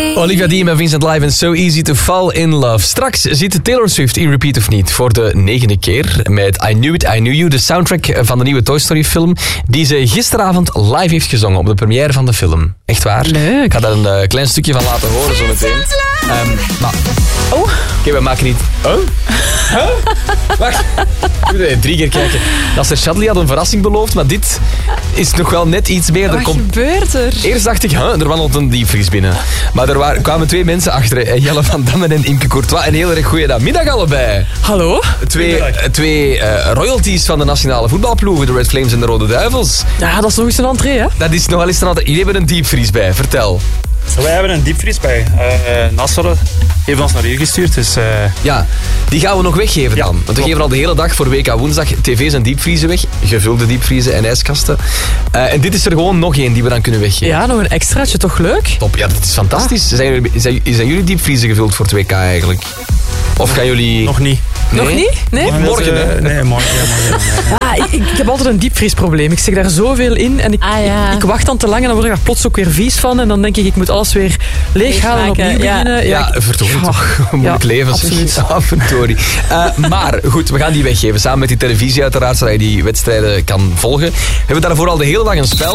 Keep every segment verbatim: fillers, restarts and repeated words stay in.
Olivia Dean en Vincent Live en So Easy to Fall in Love. Straks zit Taylor Swift in Repeat of Niet voor de negende keer met I Knew It, I Knew You, de soundtrack van de nieuwe Toy Story film, die ze gisteravond live heeft gezongen op de première van de film. Echt waar. Leuk. Ik ga daar een uh, klein stukje van laten horen zo meteen. Um, maar... Oh. Oké, okay, we maken niet... Oh? Huh? Wacht. Ik moet even drie keer kijken. Nasser Chadli had een verrassing beloofd, maar dit is nog wel net iets meer. Wat er komt... gebeurt er? Eerst dacht ik, huh, er wandelt een diepvries binnen. Maar er waren, kwamen twee mensen achter. Jelle van Dammen en Imke Courtois. Een heel erg goeiedag allebei. Hallo? Twee, twee uh, royalties van de nationale voetbalploegen, de Red Flames en de Rode Duivels. Ja, dat is nog eens een entree, hè? Dat is nogal eens een entree. Jullie hebben een diepvries bij, vertel. Wij hebben een diepvries bij. Uh, Nasser heeft ons naar hier gestuurd. Dus, uh... Ja, die gaan we nog weggeven ja, dan. Want we klopt. geven al de hele dag voor W K woensdag tv's en diepvriezen weg. Gevulde diepvriezen en ijskasten. Uh, en dit is er gewoon nog één die we dan kunnen weggeven. Ja, nog een extraatje, toch leuk? Top, ja, dat is fantastisch. Ah. Zijn, jullie, zijn, zijn jullie diepvriezen gevuld voor het W K eigenlijk? Of gaan jullie... Nog niet. Nee? Nog niet? Nee? Morgen, hè? Nee, morgen. Ja, morgen ah, ik, ik heb altijd een diepvriesprobleem. Ik zeg daar zoveel in en ik, ah, ja. ik, ik wacht dan te lang en dan word ik daar plots ook weer vies van. En dan denk ik, ik moet alles weer leeghalen en opnieuw ja. beginnen. Ja, ja verdorie toch. Moeilijk ja, leven. absoluut. Ah, verdorie. Uh, maar goed, we gaan die weggeven. Samen met die televisie uiteraard, zodat je die wedstrijden kan volgen. We hebben daarvoor al de hele dag een spel.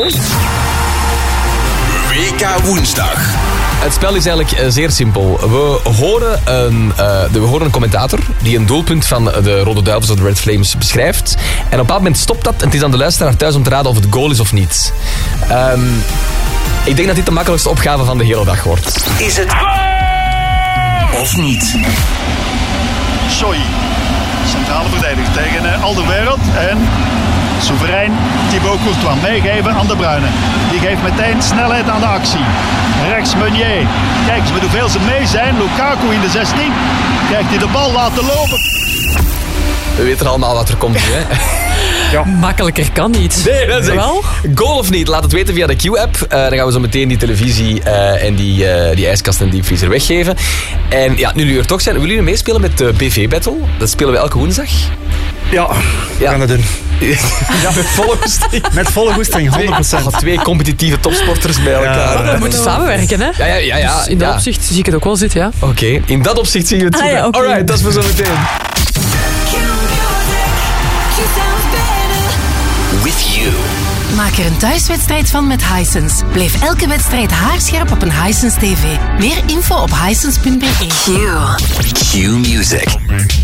W K Woensdag. Het spel is eigenlijk uh, zeer simpel. We horen, een, uh, de, we horen een commentator die een doelpunt van de Rode Duivels of de Red Flames beschrijft. En op een bepaald moment stopt dat en het is aan de luisteraar thuis om te raden of het goal is of niet. Um, ik denk dat dit de makkelijkste opgave van de hele dag wordt. Is het of niet? Soy, centrale verdediger tegen uh, Alderweireld en soeverein Thibaut Courtois meegeven aan De Bruyne. Die geeft meteen snelheid aan de actie. Rechts Meunier. Kijk eens met hoeveel ze mee zijn. Lukaku in de zestien. Krijgt hij de bal laten lopen. We weten allemaal wat er komt, hè? Ja. Makkelijker kan niet. Nee, dat is echt... Wel? Goal of niet? Laat het weten via de Q-app. Uh, dan gaan we zo meteen die televisie uh, en die, uh, die ijskast en diepvriezer weggeven. En ja, nu jullie er toch zijn, willen jullie meespelen met de B V-battle? Dat spelen we elke woensdag. Ja, we ja. gaan dat doen. Ja, met volle goesting. Met volle goesting, honderd procent. Twee, twee competitieve topsporters bij elkaar. Ja, we moeten samenwerken, hè? Ja, ja, ja. ja dus in dat ja. opzicht zie ik het ook wel zitten, ja. Oké, okay. In dat opzicht zie je het ah, ja, okay. Alright, dat is voor zo meteen. With you. Maak er een thuiswedstrijd van met Hisense. Blijf elke wedstrijd haarscherp op een Hisense tv. Meer info op hisense punt b e. Q. Q Music.